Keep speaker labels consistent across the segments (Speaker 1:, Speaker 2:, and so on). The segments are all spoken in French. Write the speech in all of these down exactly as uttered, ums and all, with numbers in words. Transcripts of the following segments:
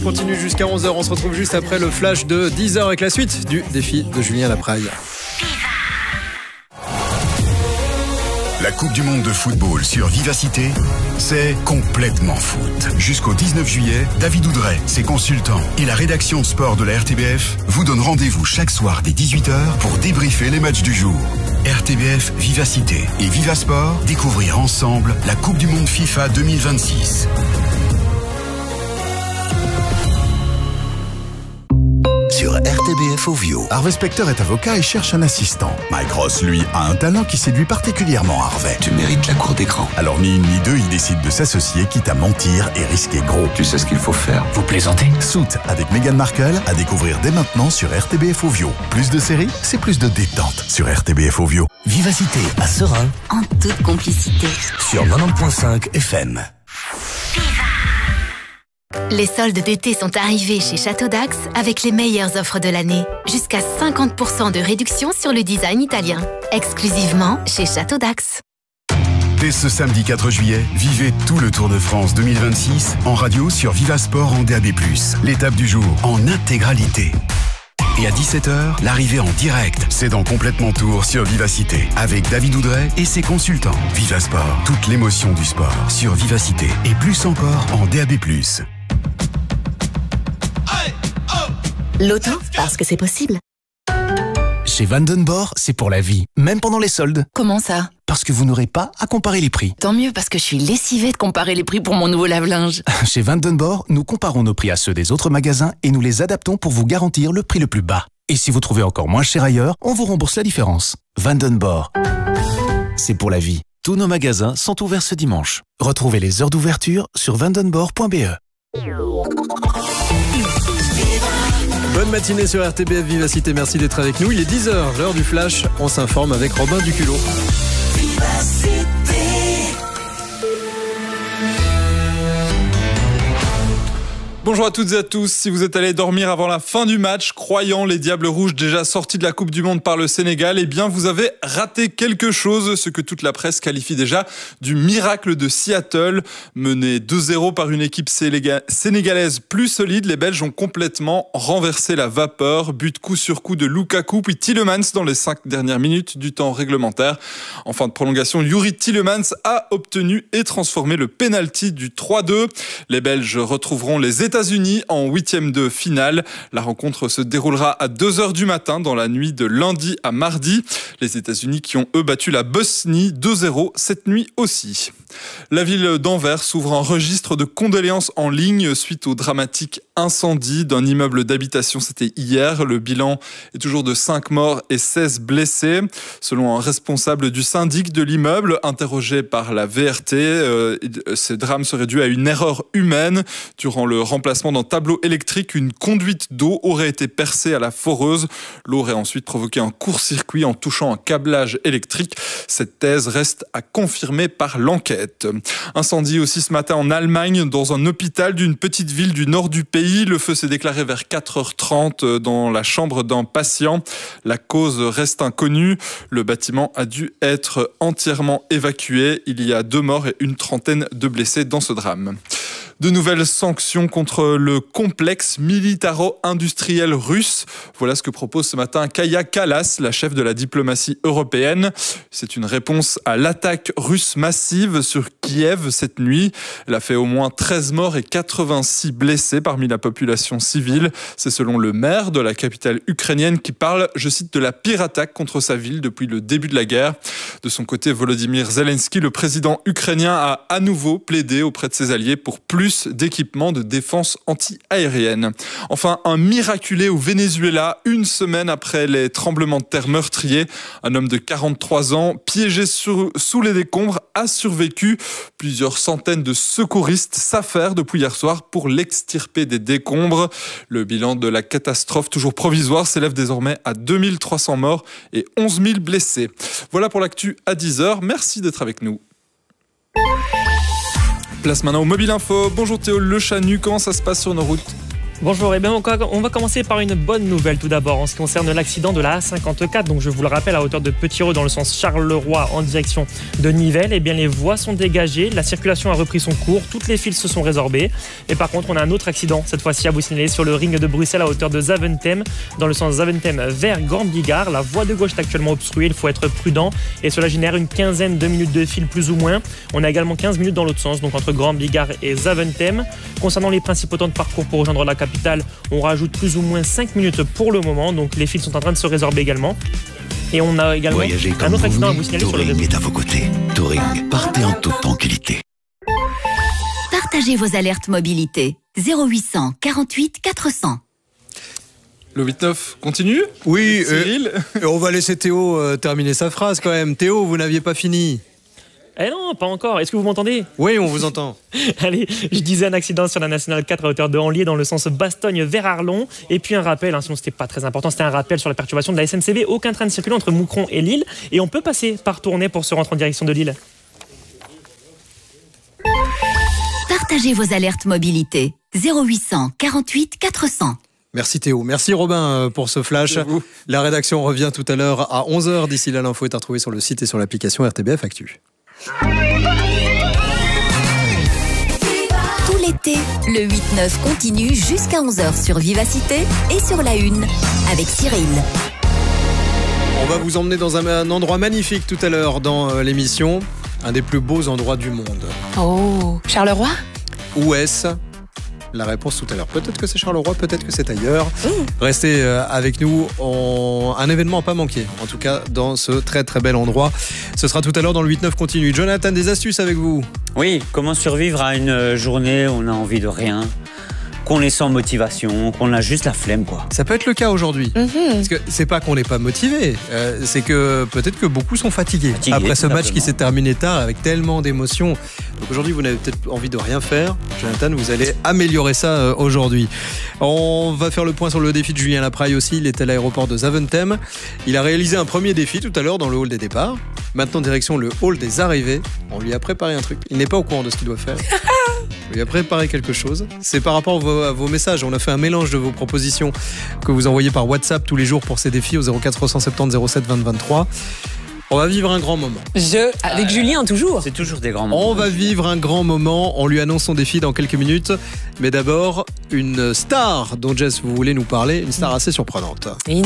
Speaker 1: Continue jusqu'à onze heures, on se retrouve juste après le flash de dix heures avec la suite du défi de Julien Lapraille.
Speaker 2: La Coupe du Monde de football sur Vivacité, c'est complètement foot. Jusqu'au dix-neuf juillet, David Oudret, ses consultants et la rédaction sport de la R T B F vous donnent rendez-vous chaque soir dès dix-huit heures pour débriefer les matchs du jour. R T B F, Vivacité et Vivasport, découvrir ensemble la Coupe du Monde FIFA deux mille vingt-six. Sur R T B F Ovio.
Speaker 3: Harvey Specter est avocat et cherche un assistant. Mike Ross, lui, a un talent qui séduit particulièrement Harvey.
Speaker 4: Tu mérites la cour d'écran.
Speaker 3: Alors ni une ni deux, il décide de s'associer, quitte à mentir et risquer gros.
Speaker 4: Tu sais ce qu'il faut faire.
Speaker 5: Vous plaisantez?
Speaker 3: Suits avec Meghan Markle à découvrir dès maintenant sur R T B F Ovio. Plus de séries, c'est plus de détente sur R T B F Ovio.
Speaker 6: Vivacité à Serein,
Speaker 7: en toute complicité.
Speaker 6: Sur quatre-vingt-dix point cinq F M.
Speaker 7: Les soldes d'été sont arrivés chez Château d'Ax avec les meilleures offres de l'année. Jusqu'à cinquante pour cent de réduction sur le design italien. Exclusivement chez Château d'Ax.
Speaker 2: Dès ce samedi quatre juillet, vivez tout le Tour de France deux mille vingt-six en radio sur Vivasport en D A B plus. L'étape du jour en intégralité. Et à dix-sept heures, l'arrivée en direct, c'est dans Complètement Tour sur Vivacité, avec David Oudret et ses consultants. Vivasport, toute l'émotion du sport sur Vivacité et plus encore en D A B plus.
Speaker 7: L'auto, parce que c'est possible.
Speaker 5: Chez Vandenborg, c'est pour la vie, même pendant les soldes.
Speaker 7: Comment ça?
Speaker 5: Parce que vous n'aurez pas à comparer les prix.
Speaker 7: Tant mieux, parce que je suis lessivée de comparer les prix pour mon nouveau lave-linge.
Speaker 5: Chez Vandenborg, nous comparons nos prix à ceux des autres magasins et nous les adaptons pour vous garantir le prix le plus bas. Et si vous trouvez encore moins cher ailleurs, on vous rembourse la différence. Vandenborg, c'est pour la vie. Tous nos magasins sont ouverts ce dimanche. Retrouvez les heures d'ouverture sur vandenborg point b e.
Speaker 1: Bonne matinée sur R T B F Vivacité, merci d'être avec nous. Il est dix heures, l'heure du flash. On s'informe avec Robin Duculot.
Speaker 8: Bonjour à toutes et à tous. Si vous êtes allés dormir avant la fin du match, croyant les Diables Rouges déjà sortis de la Coupe du Monde par le Sénégal, eh bien vous avez raté quelque chose, ce que toute la presse qualifie déjà du miracle de Seattle. Menés deux zéro par une équipe sénégalaise plus solide, les Belges ont complètement renversé la vapeur. But coup sur coup de Lukaku, puis Tielemans dans les cinq dernières minutes du temps réglementaire. En fin de prolongation, Youri Tielemans a obtenu et transformé le penalty du trois deux. Les Belges retrouveront les États-Unis en huitième de finale. La rencontre se déroulera à deux heures du matin dans la nuit de lundi à mardi. Les États-Unis qui ont eux battu la Bosnie deux zéro cette nuit aussi. La ville d'Anvers s'ouvre un registre de condoléances en ligne suite au dramatique incendie d'un immeuble d'habitation. C'était hier. Le bilan est toujours de cinq morts et seize blessés. Selon un responsable du syndic de l'immeuble, interrogé par la V R T, euh, ces drames seraient dus à une erreur humaine. Durant le remplacement d'un tableau électrique, une conduite d'eau aurait été percée à la foreuse. L'eau aurait ensuite provoqué un court-circuit en touchant un câblage électrique. Cette thèse reste à confirmer par l'enquête. Incendie aussi ce matin en Allemagne, dans un hôpital d'une petite ville du nord du pays. Le feu s'est déclaré vers quatre heures trente dans la chambre d'un patient. La cause reste inconnue. Le bâtiment a dû être entièrement évacué. Il y a deux morts et une trentaine de blessés dans ce drame. De nouvelles sanctions contre le complexe militaro-industriel russe. Voilà ce que propose ce matin Kaja Kallas, la chef de la diplomatie européenne. C'est une réponse à l'attaque russe massive sur Kiev cette nuit. Elle a fait au moins treize morts et quatre-vingt-six blessés parmi la population civile. C'est selon le maire de la capitale ukrainienne qui parle, je cite, de la pire attaque contre sa ville depuis le début de la guerre. De son côté, Volodymyr Zelensky, le président ukrainien, a à nouveau plaidé auprès de ses alliés pour plus d'équipements de défense anti-aérienne. Enfin, un miraculé au Venezuela, une semaine après les tremblements de terre meurtriers. Un homme de quarante-trois ans, piégé sur, sous les décombres, a survécu. Plusieurs centaines de secouristes s'affairent depuis hier soir pour l'extirper des décombres. Le bilan de la catastrophe, toujours provisoire, s'élève désormais à deux mille trois cents morts et onze mille blessés. Voilà pour l'actu à dix heures. Merci d'être avec nous. Place maintenant au Mobile Info. Bonjour Théo Le Chanu, comment ça se passe sur nos routes ?
Speaker 9: Bonjour, et bien on va commencer par une bonne nouvelle tout d'abord en ce qui concerne l'accident de la A cinquante-quatre. Donc je vous le rappelle, à hauteur de Petit-Reux dans le sens Charleroi en direction de Nivelles, et bien les voies sont dégagées, la circulation a repris son cours, toutes les files se sont résorbées. Et par contre, on a un autre accident, cette fois-ci à vous signaler sur le ring de Bruxelles à hauteur de Zaventem, dans le sens Zaventem vers Grand-Bigard. La voie de gauche est actuellement obstruée, il faut être prudent et cela génère une quinzaine de minutes de file plus ou moins. On a également quinze minutes dans l'autre sens, donc entre Grand-Bigard et Zaventem. Concernant les principaux temps de parcours pour rejoindre la capitale, on rajoute plus ou moins cinq minutes pour le moment, donc les files sont en train de se résorber également. Et on a également
Speaker 6: Voyagez
Speaker 9: un autre accident à vous signaler sur le réseau.
Speaker 6: Touring est à vos côtés. Touring, partez en toute tranquillité.
Speaker 7: Partagez vos alertes mobilité. zéro huit cent quarante-huit quatre cents.
Speaker 8: Le huit neuf continue.
Speaker 1: Oui,
Speaker 8: Cyril.
Speaker 1: euh, on va laisser Théo euh, terminer sa phrase quand même. Théo, vous n'aviez pas fini.
Speaker 9: Eh non, pas encore. Est-ce que vous m'entendez ?
Speaker 1: Oui, on vous entend.
Speaker 9: Allez, je disais un accident sur la nationale quatre à hauteur de Hanlier dans le sens Bastogne vers Arlon. Et puis un rappel, hein, sinon c'était pas très important, c'était un rappel sur la perturbation de la S N C B. Aucun train ne circule entre Moucron et Lille. Et on peut passer par Tournai pour se rendre en direction de Lille.
Speaker 7: Partagez vos alertes mobilité. zéro huit cent quarante-huit quatre cents.
Speaker 1: Merci Théo. Merci Robin pour ce flash. La rédaction revient tout à l'heure à onze heures. D'ici là, l'info est à retrouver sur le site et sur l'application R T B F Actu.
Speaker 7: Tout l'été, le huit neuf continue jusqu'à onze heures sur Vivacité et sur la une avec Cyril.
Speaker 1: On va vous emmener dans un, un endroit magnifique tout à l'heure dans euh, l'émission. Un des plus beaux endroits du monde.
Speaker 10: Oh, Charleroi ?
Speaker 1: Où est-ce ? La réponse tout à l'heure. Peut-être que c'est Charleroi, peut-être que c'est ailleurs. Mmh. Restez euh, avec nous. On... Un événement à pas manquer, en tout cas dans ce très très bel endroit. Ce sera tout à l'heure dans le huit neuf continue. Jonathan, des astuces avec vous ?
Speaker 11: Oui, comment survivre à une journée où on a envie de rien, qu'on est sans motivation, qu'on a juste la flemme, quoi.
Speaker 1: Ça peut être le cas aujourd'hui. Mm-hmm. Parce que c'est pas qu'on n'est pas motivé, euh, c'est que peut-être que beaucoup sont fatigués, fatigués après ce match qui s'est terminé tard avec tellement d'émotions. Donc aujourd'hui, vous n'avez peut-être envie de rien faire. Jonathan, vous allez améliorer ça euh, aujourd'hui. On va faire le point sur le défi de Julien Lapraille aussi. Il était à l'aéroport de Zaventem. Il a réalisé un premier défi tout à l'heure dans le hall des départs. Maintenant, direction le hall des arrivées. On lui a préparé un truc. Il n'est pas au courant de ce qu'il doit faire. On lui a préparé quelque chose. C'est par rapport à vos, à vos messages. On a fait un mélange de vos propositions que vous envoyez par WhatsApp tous les jours pour ces défis au zéro quatre cent soixante-dix zéro sept vingt vingt-trois. On va vivre un grand moment.
Speaker 10: Je, avec euh, Julien, toujours.
Speaker 11: C'est toujours des grands moments.
Speaker 1: On va vivre un grand moment. On lui annonce son défi dans quelques minutes. Mais d'abord, une star dont Jess, vous voulez nous parler. Une star assez surprenante.
Speaker 7: Une...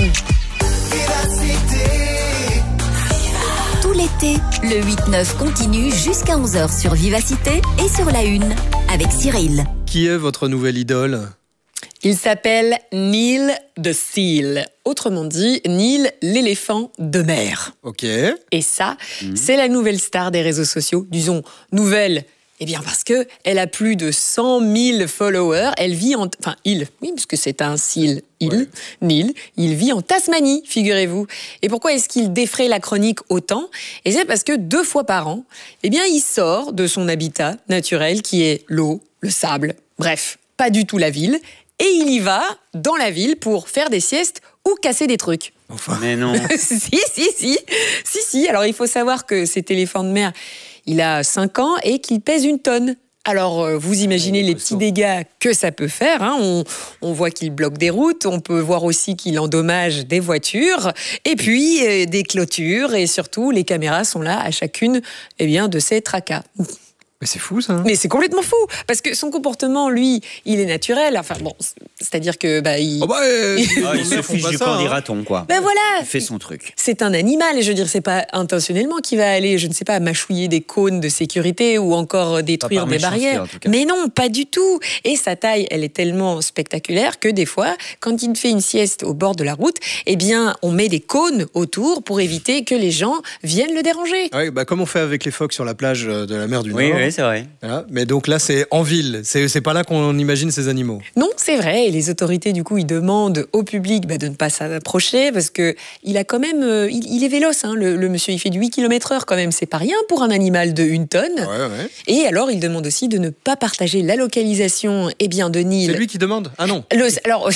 Speaker 7: Tout l'été, le huit neuf continue jusqu'à onze heures sur Vivacité et sur la une avec Cyril.
Speaker 1: Qui est votre nouvelle idole ?
Speaker 10: Il s'appelle Neil the Seal. Autrement dit, Neil, l'éléphant de mer.
Speaker 1: Ok.
Speaker 10: Et ça, mmh. c'est la nouvelle star des réseaux sociaux. Disons, nouvelle, eh bien parce que elle a plus de cent mille followers. Elle vit en... Enfin, il, oui, parce que c'est un seal, il, ouais. Neil, il vit en Tasmanie, figurez-vous. Et pourquoi est-ce qu'il défraie la chronique autant ? Et c'est parce que deux fois par an, eh bien, il sort de son habitat naturel qui est l'eau, le sable, bref, pas du tout la ville. Et il y va dans la ville pour faire des siestes ou casser des trucs.
Speaker 1: Enfin.
Speaker 11: Mais non.
Speaker 10: si, si, si. Si, si. Alors, il faut savoir que cet éléphant de mer, il a cinq ans et qu'il pèse une tonne. Alors, vous imaginez les petits dégâts que ça peut faire. Hein. On, on voit qu'il bloque des routes. On peut voir aussi qu'il endommage des voitures. Et puis, euh, des clôtures. Et surtout, les caméras sont là à chacune eh bien, de ces tracas.
Speaker 1: Mais c'est fou, ça.
Speaker 10: Mais c'est complètement fou. Parce que son comportement, lui, il est naturel. Enfin, bon, c'est-à-dire que... Bah, il...
Speaker 1: Oh bah, euh,
Speaker 11: ah, il se fiche du corps d'Iraton, quoi.
Speaker 10: Ben voilà.
Speaker 11: Il fait son truc.
Speaker 10: C'est un animal. Et je veux dire, c'est pas intentionnellement qu'il va aller, je ne sais pas, mâchouiller des cônes de sécurité ou encore détruire des barrières. Mais non, pas du tout. Et sa taille, elle est tellement spectaculaire que des fois, quand il fait une sieste au bord de la route, eh bien, on met des cônes autour pour éviter que les gens viennent le déranger.
Speaker 1: Oui, bah, comme on fait avec les phoques sur la plage de la mer du
Speaker 11: oui,
Speaker 1: Nord.
Speaker 11: Oui, c'est vrai.
Speaker 1: Voilà. Mais donc là, c'est en ville. C'est, c'est pas là qu'on imagine ces animaux.
Speaker 10: Non, c'est vrai. Et les autorités, du coup, ils demandent au public bah, de ne pas s'approcher parce que il a quand même, euh, il, il est véloce. Hein, le, le monsieur, il fait du huit kilomètres heure quand même. C'est pas rien pour un animal de une tonne.
Speaker 1: Ouais, ouais.
Speaker 10: Et alors, il demande aussi de ne pas partager la localisation, eh bien, de Neil.
Speaker 1: C'est lui qui demande ? Ah non.
Speaker 10: Le, alors,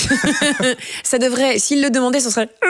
Speaker 10: ça devrait. S'il le demandait, ce serait.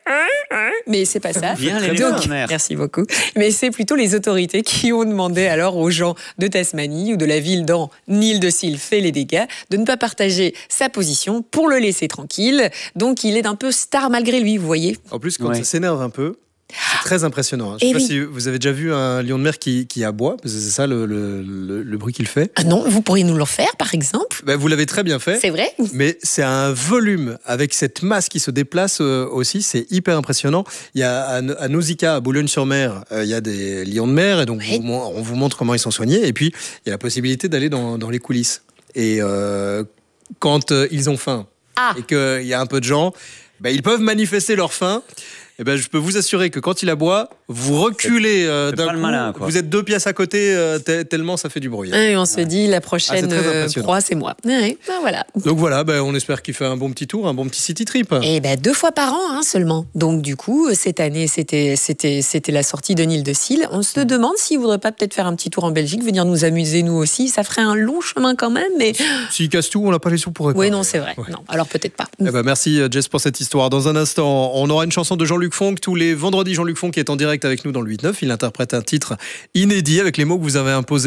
Speaker 10: Mais c'est pas ça.
Speaker 11: Bien les
Speaker 10: Donc, merci beaucoup. Mais c'est plutôt les autorités qui ont demandé alors aux gens de Tasmanie ou de la ville dans Île-de-Cille fait les dégâts, de ne pas partager sa position pour le laisser tranquille. Donc il est un peu star malgré lui, vous voyez.
Speaker 1: En plus, quand
Speaker 11: Ouais.
Speaker 1: ça s'énerve un peu, c'est très impressionnant. Je ne sais
Speaker 10: Et
Speaker 1: pas
Speaker 10: oui.
Speaker 1: si vous avez déjà vu un lion de mer qui, qui aboie, parce que c'est ça le, le, le, le bruit qu'il fait.
Speaker 10: Ah non, vous pourriez nous le faire, par exemple.
Speaker 1: Ben, vous l'avez très bien fait.
Speaker 10: C'est vrai.
Speaker 1: Mais c'est un volume avec cette masse qui se déplace euh, aussi, c'est hyper impressionnant. Il y a à, à Nausicaa, à Boulogne-sur-Mer, euh, il y a des lions de mer et donc
Speaker 10: Ouais.
Speaker 1: vous- on vous montre comment ils sont soignés. Et puis il y a la possibilité d'aller dans, dans les coulisses. Et euh, quand euh, ils ont faim
Speaker 10: Ah.
Speaker 1: et qu'il y a un peu de gens, ben, ils peuvent manifester leur faim. Eh ben, je peux vous assurer que quand il aboie, vous reculez euh,
Speaker 11: c'est
Speaker 1: d'un
Speaker 11: pas
Speaker 1: coup.
Speaker 11: le malin, quoi.
Speaker 1: Vous êtes deux pièces à côté, euh, te- tellement ça fait du bruit.
Speaker 10: Et on se dit, la prochaine
Speaker 1: Ah, c'est très
Speaker 10: euh,
Speaker 1: impressionnant.
Speaker 10: proie, c'est moi. Ouais, ben voilà.
Speaker 1: Donc voilà, ben, on espère qu'il fait un bon petit tour, un bon petit city trip.
Speaker 10: Et ben deux fois par an hein, seulement. Donc du coup, cette année, c'était c'était c'était la sortie de Île-de-Cille. On se demande s'il voudrait pas peut-être faire un petit tour en Belgique, venir nous amuser nous aussi. Ça ferait un long chemin quand même, mais
Speaker 1: S'il casse tout, on n'a pas les sous pour réparer.
Speaker 10: oui, non, c'est vrai.
Speaker 1: Ouais.
Speaker 10: Non, alors peut-être pas.
Speaker 1: Eh ben, merci Jess pour cette histoire. Dans un instant, on aura une chanson de Jean-Luc Fonck. Tous les vendredis, Jean-Luc Fonck est en direct avec nous dans le huit neuf. Il interprète un titre inédit avec les mots que vous avez imposés.